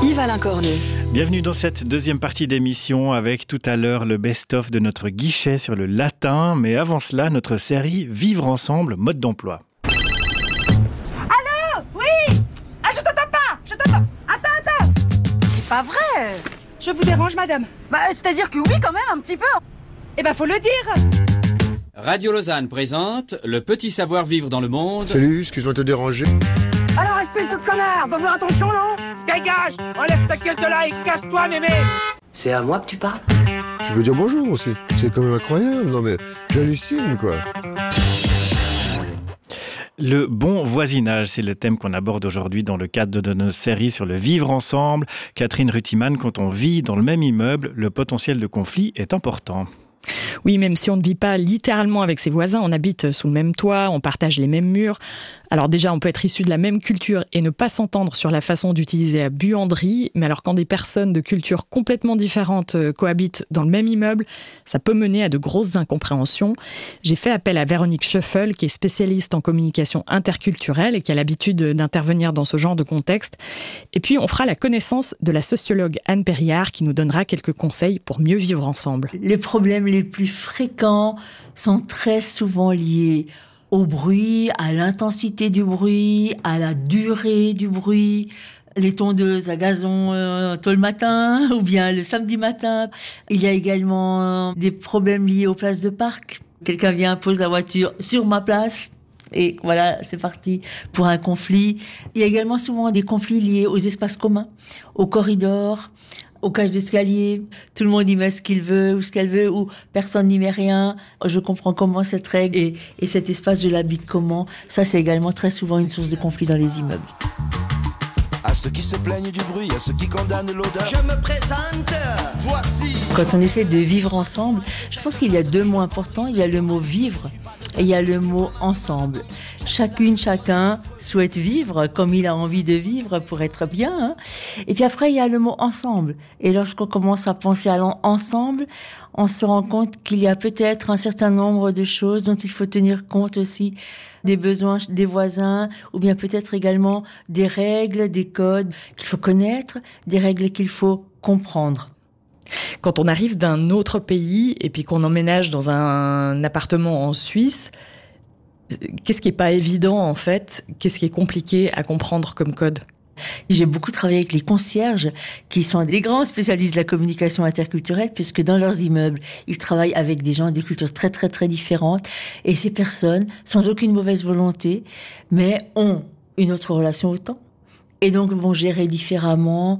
Yves-Alain Cornu. Bienvenue dans cette deuxième partie d'émission avec tout à l'heure le best-of de notre guichet sur le latin. Mais avant cela, notre série Vivre ensemble, mode d'emploi. Allô? Oui? Ah, je t'entends pas. Attends. C'est pas vrai. Je vous dérange, madame? C'est-à-dire que oui, quand même, un petit peu. Eh ben, faut le dire. Radio Lausanne présente Le petit savoir-vivre dans le monde. Salut, excuse-moi de te déranger. Alors, espèce de connard, va faire attention, non? Dégage! Enlève ta gueule de là et casse-toi, mémé! C'est à moi que tu parles? Tu peux dire bonjour aussi. C'est quand même incroyable. Non mais, j'hallucine quoi. Le bon voisinage, c'est le thème qu'on aborde aujourd'hui dans le cadre de notre série sur le vivre ensemble. Catherine Rutiman, quand on vit dans le même immeuble, le potentiel de conflit est important. Oui, même si on ne vit pas littéralement avec ses voisins, on habite sous le même toit, on partage les mêmes murs. Alors déjà, on peut être issu de la même culture et ne pas s'entendre sur la façon d'utiliser la buanderie. Mais alors quand des personnes de cultures complètement différentes cohabitent dans le même immeuble, ça peut mener à de grosses incompréhensions. J'ai fait appel à Véronique Schöffel, qui est spécialiste en communication interculturelle et qui a l'habitude d'intervenir dans ce genre de contexte. Et puis, on fera la connaissance de la sociologue Anne Perriard, qui nous donnera quelques conseils pour mieux vivre ensemble. Les problèmes les plus fréquents sont très souvent liés au bruit, à l'intensité du bruit, à la durée du bruit, les tondeuses à gazon tôt le matin ou bien le samedi matin. Il y a également des problèmes liés aux places de parc. Quelqu'un vient, pose la voiture sur ma place. Et voilà, c'est parti pour un conflit. Il y a également souvent des conflits liés aux espaces communs, aux corridors, aux cages d'escalier. Tout le monde y met ce qu'il veut ou ce qu'elle veut, ou personne n'y met rien. Je comprends comment cette règle et cet espace, je l'habite comment. Ça, c'est également très souvent une source de conflit dans les immeubles. À ceux qui se plaignent du bruit, à ceux qui condamnent l'odeur. Je me présente. Voici. Quand on essaie de vivre ensemble, je pense qu'il y a deux mots importants. Il y a le mot vivre et il y a le mot ensemble. Chacune, chacun souhaite vivre comme il a envie de vivre pour être bien. Hein. Et puis après, il y a le mot ensemble. Et lorsqu'on commence à penser à l'ensemble, on se rend compte qu'il y a peut-être un certain nombre de choses dont il faut tenir compte aussi, des besoins des voisins, ou bien peut-être également des règles, des codes qu'il faut connaître, des règles qu'il faut comprendre. Quand on arrive d'un autre pays et puis qu'on emménage dans un appartement en Suisse, qu'est-ce qui est pas évident en fait? Qu'est-ce qui est compliqué à comprendre comme code? J'ai beaucoup travaillé avec les concierges qui sont des grands spécialistes de la communication interculturelle puisque dans leurs immeubles, ils travaillent avec des gens de cultures très très très différentes et ces personnes, sans aucune mauvaise volonté, mais ont une autre relation au temps. Et donc vont gérer différemment,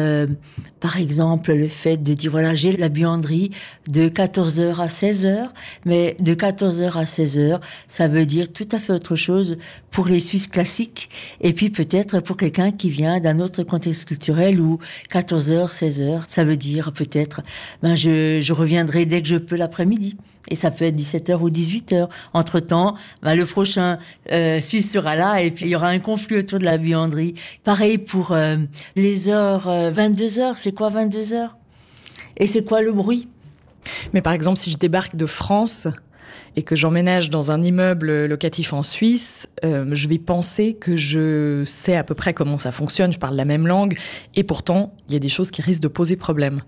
par exemple, le fait de dire, voilà, j'ai la buanderie de 14h à 16h, mais de 14h à 16h, ça veut dire tout à fait autre chose pour les Suisses classiques, et puis peut-être pour quelqu'un qui vient d'un autre contexte culturel où 14h, 16h, ça veut dire peut-être, je reviendrai dès que je peux l'après-midi. Et ça peut être 17h ou 18h. Entre-temps, le prochain Suisse sera là et puis il y aura un conflit autour de la buanderie. Pareil pour les heures, 22h, c'est quoi 22h? Et c'est quoi le bruit? Mais par exemple, si je débarque de France et que j'emménage dans un immeuble locatif en Suisse, je vais penser que je sais à peu près comment ça fonctionne, je parle la même langue, et pourtant, il y a des choses qui risquent de poser problème.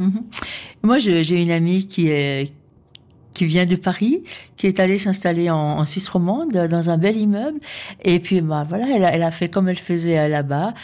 Moi, j'ai une amie qui vient de Paris, qui est allée s'installer en Suisse romande, dans un bel immeuble. Et puis, voilà, elle a fait comme elle faisait là-bas.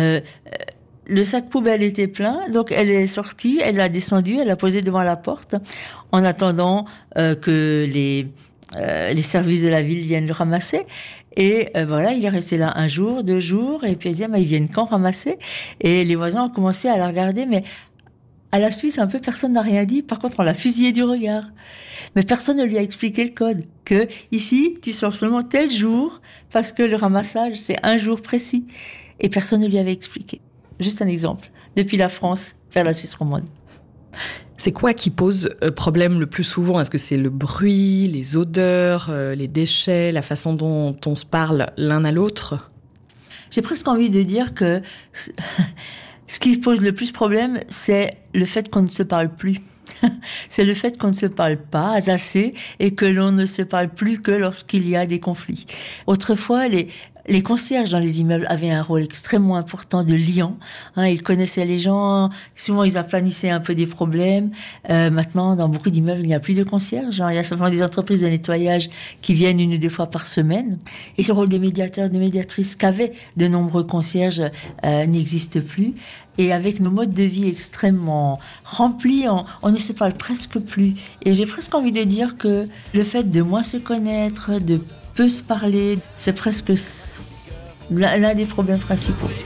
Le sac poubelle était plein, donc elle est sortie, elle l'a descendu, elle l'a posé devant la porte, en attendant que les services de la ville viennent le ramasser. Et voilà, il est resté là 1 jour, 2 jours, et puis elle disait, ils viennent quand ramasser? Et les voisins ont commencé à la regarder, mais à la Suisse, un peu, personne n'a rien dit. Par contre, on l'a fusillé du regard. Mais personne ne lui a expliqué le code. Que, ici, tu sors seulement tel jour, parce que le ramassage, c'est 1 jour précis. Et personne ne lui avait expliqué. Juste un exemple. Depuis la France vers la Suisse romande. C'est quoi qui pose problème le plus souvent? Est-ce que c'est le bruit, les odeurs, les déchets, la façon dont on se parle l'un à l'autre? J'ai presque envie de dire que ce qui pose le plus problème, c'est le fait qu'on ne se parle plus. C'est le fait qu'on ne se parle pas assez et que l'on ne se parle plus que lorsqu'il y a des conflits. Autrefois, Les concierges dans les immeubles avaient un rôle extrêmement important de liant. Ils connaissaient les gens, souvent ils aplanissaient un peu des problèmes. Maintenant, dans beaucoup d'immeubles, il n'y a plus de concierges. Il y a simplement des entreprises de nettoyage qui viennent 1 ou 2 fois par semaine. Et ce rôle de médiateur, de médiatrice qu'avaient de nombreux concierges n'existe plus. Et avec nos modes de vie extrêmement remplis, on ne se parle presque plus. Et j'ai presque envie de dire que le fait de moins se connaître, de peu se parler, c'est presque l'un des problèmes principaux.